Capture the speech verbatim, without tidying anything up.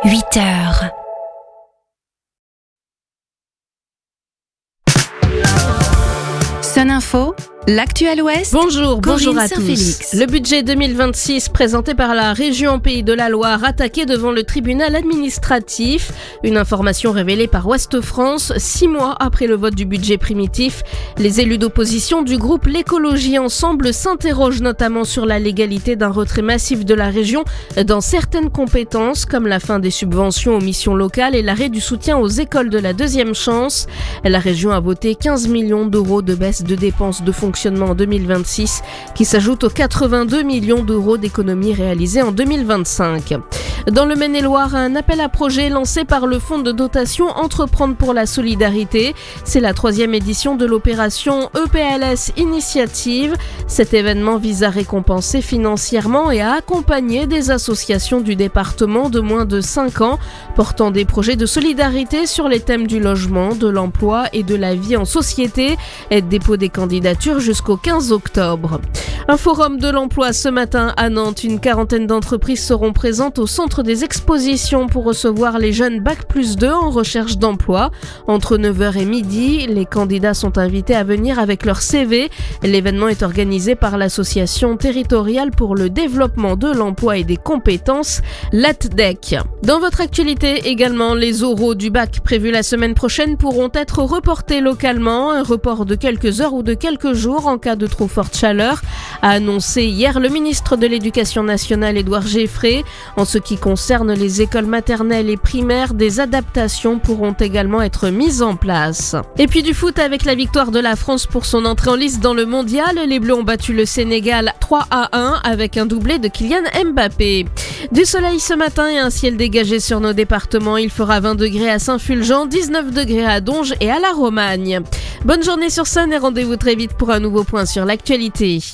huit heures. Sun Info, l'actuel Ouest. Bonjour, Corinne bonjour à Saint-Félix. tous. Le budget deux mille vingt-six présenté par la région Pays de la Loire attaqué devant le tribunal administratif. Une information révélée par Ouest France, six mois après le vote du budget primitif. Les élus d'opposition du groupe L'Écologie Ensemble s'interrogent notamment sur la légalité d'un retrait massif de la région dans certaines compétences, comme la fin des subventions aux missions locales et l'arrêt du soutien aux écoles de la deuxième chance. La région a voté quinze millions d'euros de baisse de dépenses de fonctionnement en deux mille vingt-six, qui s'ajoute aux quatre-vingt-deux millions d'euros d'économies réalisées en deux mille vingt-cinq. Dans le Maine-et-Loire, un appel à projet lancé par le fonds de dotation Entreprendre pour la solidarité. C'est la troisième édition de l'opération E P L S Initiative. Cet événement vise à récompenser financièrement et à accompagner des associations du département de moins de cinq ans, portant des projets de solidarité sur les thèmes du logement, de l'emploi et de la vie en société. Dépôt des candidatures jusqu'au quinze octobre. Un forum de l'emploi ce matin à Nantes. Une quarantaine d'entreprises seront présentes au centre des expositions pour recevoir les jeunes bac plus deux en recherche d'emploi. Entre neuf heures et midi, les candidats sont invités à venir avec leur C V. L'événement est organisé par l'association territoriale pour le développement de l'emploi et des compétences, l'A T D E C. Dans votre actualité également, les oraux du bac prévus la semaine prochaine pourront être reportés localement. Un report de quelques heures ou de quelques jours en cas de trop forte chaleur, a annoncé hier le ministre de l'Éducation nationale Édouard Geffray. En ce qui concerne les écoles maternelles et primaires, des adaptations pourront également être mises en place. Et puis du foot avec la victoire de la France pour son entrée en lice dans le mondial. Les Bleus ont battu le Sénégal trois à un avec un doublé de Kylian Mbappé. Du soleil ce matin et un ciel dégagé sur nos départements. Il fera vingt degrés à Saint-Fulgent, dix-neuf degrés à Donges et à la Romagne. Bonne journée sur Sun et rendez-vous très vite pour un nouveau point sur l'actualité.